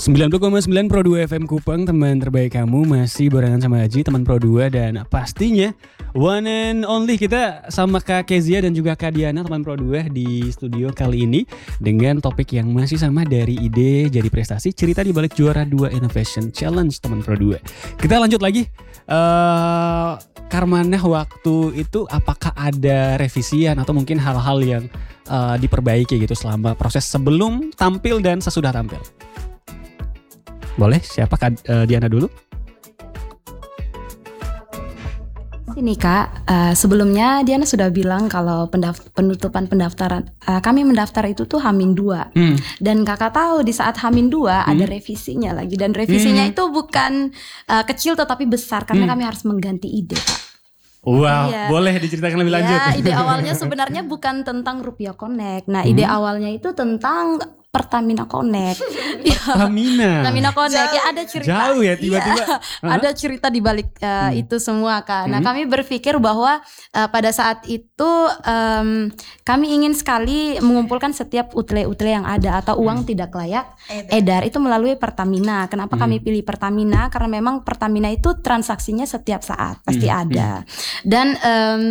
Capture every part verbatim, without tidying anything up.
sembilan puluh koma sembilan Pro dua F M Kupang, teman terbaik kamu. Masih barengan sama Aji, teman Pro dua. Dan pastinya one and only kita sama Kak Kezia dan juga Kak Diana, teman Pro dua di studio kali ini, dengan topik yang masih sama, dari ide jadi prestasi, cerita di balik juara dua Innovation Challenge teman Pro dua. Kita lanjut lagi. uh, Karmanah, waktu itu apakah ada revisian atau mungkin hal-hal yang uh, diperbaiki gitu selama proses sebelum tampil dan sesudah tampil? Boleh, siapa Kak uh, Diana dulu? Sini Kak, uh, sebelumnya Diana sudah bilang kalau pendaf- penutupan pendaftaran uh, kami mendaftar itu tuh Hamin dua. Hmm. Dan Kakak tahu di saat Hamin dua hmm. ada revisinya lagi, dan revisinya hmm. itu bukan uh, kecil tetapi besar karena hmm. kami harus mengganti ide Kak. Wow, iya. Boleh diceritakan lebih lanjut? Ya, ide awalnya sebenarnya bukan tentang Rupiah Connect. Nah, ide hmm. awalnya itu tentang Pertamina Connect. Pertamina. Pertamina Connect. Jauh. Ya ada cerita. Jauh ya tiba-tiba. Ya, uh-huh. Ada cerita di balik uh, hmm. itu semua Kak. Nah, hmm. kami berpikir bahwa uh, pada saat itu um, kami ingin sekali mengumpulkan setiap utle-utle yang ada atau uang hmm. tidak layak edar. edar itu melalui Pertamina. Kenapa hmm. kami pilih Pertamina? Karena memang Pertamina itu transaksinya setiap saat pasti hmm. ada. Dan um,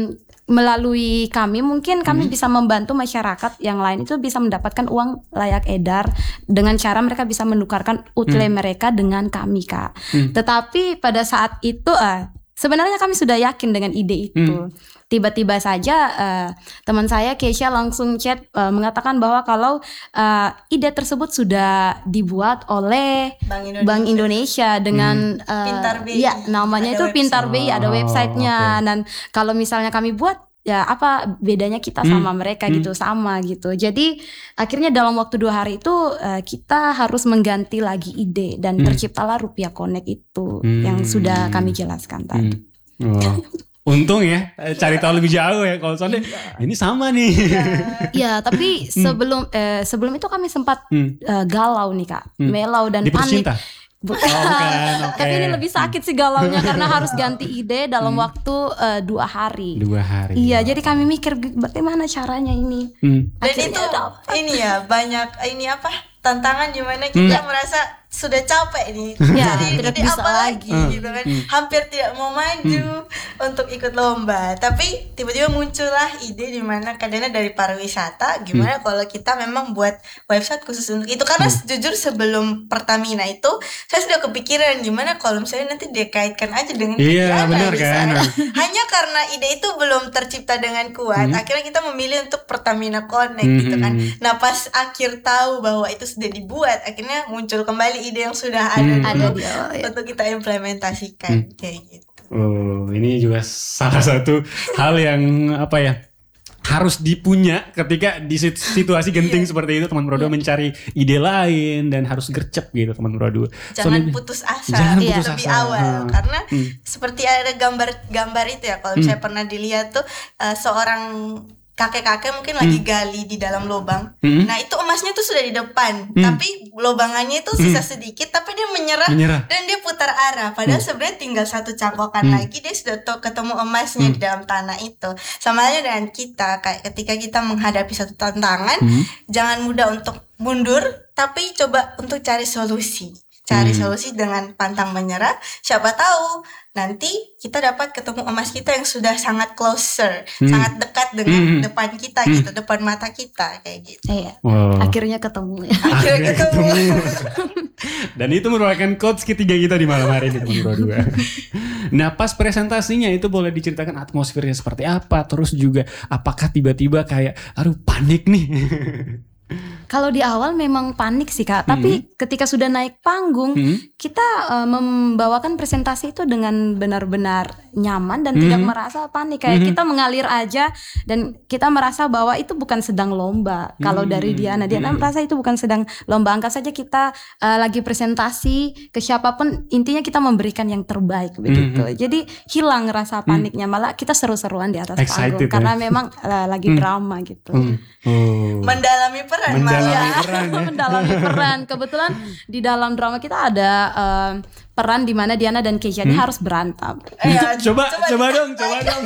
melalui kami mungkin kami hmm. bisa membantu masyarakat yang lain itu bisa mendapatkan uang layak edar dengan cara mereka bisa menukarkan utle hmm. mereka dengan kami Kak. Hmm. Tetapi pada saat itu uh, sebenarnya kami sudah yakin dengan ide itu. Hmm. Tiba-tiba saja uh, teman saya Keisha langsung chat uh, mengatakan bahwa kalau uh, ide tersebut sudah dibuat oleh Bank Indonesia, Bank Indonesia dengan hmm. uh, Pintar B I. Ya, namanya ada itu website. Pintar B I, ada websitenya. Oh, okay. Dan kalau misalnya kami buat, ya apa bedanya kita sama hmm. mereka gitu, hmm. sama gitu. Jadi akhirnya dalam waktu dua hari itu uh, kita harus mengganti lagi ide dan hmm. terciptalah Rupiah Connect itu hmm. yang sudah kami jelaskan tadi. Hmm. Oh. Untung ya, cari tahu lebih jauh ya. Kalau soalnya ini sama nih. Ya, tapi sebelum eh, sebelum itu kami sempat hmm. uh, galau nih Kak, hmm. melau dan panik. Oh, bukan, okay. Tapi ini lebih sakit sih galaunya karena harus ganti ide dalam hmm. waktu uh, dua hari. Dua hari. Iya, wow. Jadi kami mikir bagaimana caranya ini. Hmm. Dan itu dapat. Ini ya banyak ini apa tantangan gimana kita hmm. merasa sudah capek nih, ya, jadi tidak jadi bisa apa lagi lagi gitu kan, hmm. hampir tidak mau maju hmm. untuk ikut lomba, tapi tiba-tiba muncullah ide di mana kadangnya dari pariwisata, gimana hmm. kalau kita memang buat website khusus untuk itu, karena hmm. jujur sebelum Pertamina itu saya sudah kepikiran gimana kalau misalnya nanti dia kaitkan aja dengan iya, benar kan? Hanya karena ide itu belum tercipta dengan kuat, hmm. akhirnya kita memilih untuk Pertamina Connect hmm. gitu kan. Nah pas akhir tahu bahwa itu sudah dibuat, akhirnya muncul kembali ide yang sudah ada hmm. dulu ada di, untuk kita implementasikan hmm. kayak gitu. Oh, ini juga salah satu hal yang apa ya, harus dipunya ketika di situasi genting yeah. seperti itu teman Pro dua yeah. mencari ide lain dan harus gercep gitu teman Pro dua. Jangan so, putus asa. Jangan ya, putus lebih asa. awal hmm. karena hmm. seperti ada gambar-gambar itu ya kalau hmm. saya pernah dilihat tuh uh, seorang kakek-kakek mungkin hmm. lagi gali di dalam lubang. Hmm. Nah itu emasnya tuh sudah di depan, hmm. tapi lubangannya itu sisa hmm. sedikit, tapi dia menyerah, menyerah dan dia putar arah. Padahal hmm. sebenarnya tinggal satu cangkokan hmm. lagi dia sudah tuh ketemu emasnya hmm. di dalam tanah itu. Sama halnya dengan kita, kayak ketika kita menghadapi satu tantangan, hmm. jangan mudah untuk mundur, tapi coba untuk cari solusi. Cari hmm. solusi dengan pantang menyerah. Siapa tahu nanti kita dapat ketemu emas kita yang sudah sangat closer, hmm. sangat dekat dengan hmm. depan kita hmm. gitu, depan mata kita kayak gitu. Iya. Wow. Akhirnya ketemu ya. Akhirnya ketemu. Dan itu merupakan quotes ketiga kita di malam hari ini teman Pro dua. Nah pas presentasinya itu boleh diceritakan atmosfernya seperti apa, terus juga apakah tiba-tiba kayak aduh panik nih. Kalau di awal memang panik sih Kak, tapi hmm. ketika sudah naik panggung hmm. kita uh, membawakan presentasi itu dengan benar-benar nyaman dan hmm. tidak merasa panik, kayak hmm. kita mengalir aja dan kita merasa bahwa itu bukan sedang lomba. Hmm. Kalau dari Diana, Diana hmm. merasa itu bukan sedang lomba, anggap saja kita uh, lagi presentasi ke siapapun, intinya kita memberikan yang terbaik begitu. Hmm. Jadi hilang rasa paniknya, malah kita seru-seruan di atas Excited, panggung ya? Karena memang uh, lagi hmm. drama gitu. Hmm. Oh. Mendalami peran Mendalami mendalami peran ya. Mendalami peran. Kebetulan di dalam drama kita ada um, peran di mana Diana dan Keisha ini Hmm. harus berantem. Ya, Coba, coba, dong, coba dong.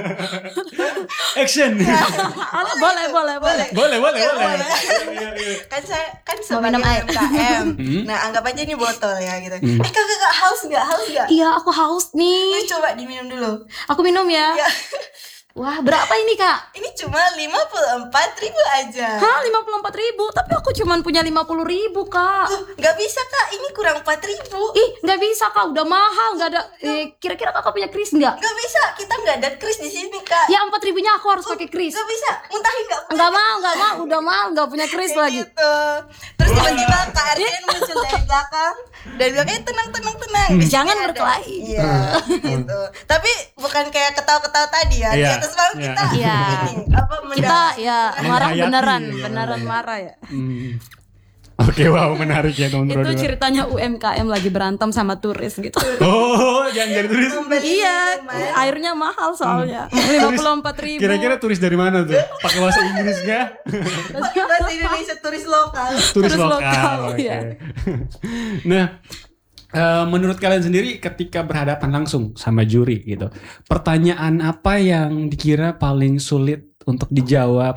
Action. Ah, boleh, boleh, boleh. Boleh, boleh, Oke, boleh. boleh. Kan saya kan Mau sebagai minum air. U M K M. Nah, anggap aja ini botol ya gitu. Hmm. Eh kakak kak haus nggak? Haus nggak? Iya, aku haus Ini nih. coba diminum dulu. Aku minum ya. Ya, Wah, berapa ini, Kak? ini cuma lima puluh empat ribu aja. Hah, lima puluh empat ribu? Tapi aku cuma punya lima puluh ribu, Kak. Tuh, nggak bisa kak, ini kurang empat ribu. Ih, nggak bisa, Kak. Udah mahal. Nggak ada. Eh, kira-kira Kakak punya kris nggak? Nggak bisa, kita nggak ada kris di sini kak. Ya, empat ribunya aku harus pakai kris. Nggak bisa, muntahin nggak? Nggak mau, nggak mau. Udah mahal, nggak punya kris Kayak lagi. gitu. Terus tiba-tiba Kak Ardian muncul dari belakang. Dari belakangnya tenang tenang tenang. Di sini Jangan ada- berkelahi. Iya, gitu. Tapi bukan kayak ketawa-ketawa tadi ya. Di Iya, atas panggung iya. kita Iya. ini apa Kita mendalam. ya marah Menghayati, beneran, ya, beneran iya. marah ya. Hmm. Oke, wow, menarik ya teman Itu berdua. ceritanya U M K M lagi berantem sama turis gitu. Oh, jangan jadi turis. Iya, airnya mahal soalnya. lima puluh empat ribu. Kira-kira turis dari mana tuh? Pakai bahasa Inggris kah? Pakai bahasa Indonesia turis lokal. Turis Turis lokal. lokal, Oke. iya. Nah, eh, menurut kalian sendiri ketika berhadapan langsung sama juri gitu, pertanyaan apa yang dikira paling sulit untuk dijawab?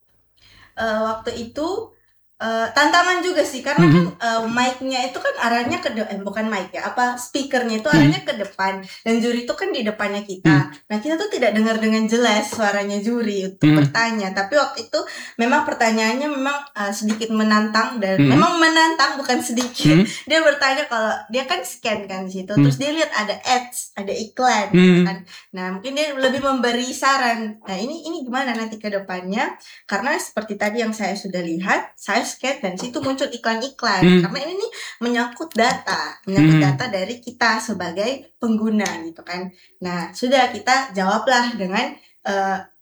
Eh, waktu itu eh, tantangan juga sih karena Mhm. kan eh, mic-nya itu kan arahnya ke de- eh, bukan mic ya apa speakernya itu arahnya ke depan dan juri itu kan di depannya kita. Nah kita tuh tidak dengar dengan jelas suaranya juri untuk Mhm. bertanya. Tapi waktu itu memang pertanyaannya memang eh, sedikit menantang dan Mhm. memang menantang bukan sedikit. Hmm? Dia bertanya kalau dia kan scan kan di situ, Mhm. terus dia lihat ada ads, ada iklan. Hmm. Gitu kan. Nah mungkin dia lebih memberi saran. Nah ini ini gimana nanti ke depannya? Karena seperti tadi yang saya sudah lihat, saya scan dan situ muncul iklan-iklan. Hmm. Karena ini nih menyangkut data, menyangkut Hmm. data dari kita sebagai pengguna gitu kan. Nah sudah kita jawablah dengan eh,